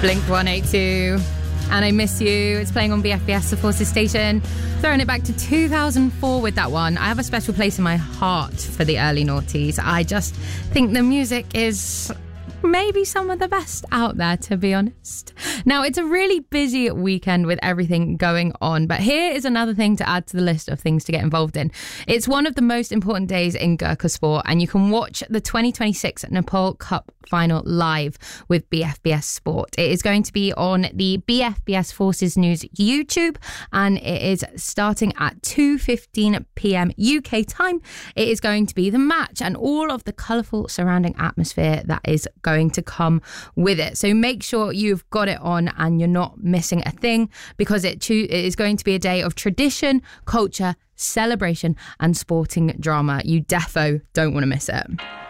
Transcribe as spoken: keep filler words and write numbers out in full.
Blink one eighty-two. And I Miss You. It's playing on B F B S, the Forces station. Throwing it back to two thousand four with that one. I have a special place in my heart for the early noughties. I just think the music is maybe some of the best out there, to be honest. Now, it's a really busy weekend with everything going on, but here is another thing to add to the list of things to get involved in. It's one of the most important days in Gurkha sport, and you can watch the twenty twenty-six Nepal Cup final live with B F B S Sport. It is going to be on the B F B S Forces News YouTube, and it is starting at two fifteen p.m. U K time. It is going to be the match and all of the colourful surrounding atmosphere that is going to come with it. So make sure you've got it on and you're not missing a thing, because it, cho- it is going to be a day of tradition, culture, celebration and sporting drama. You defo don't want to miss it.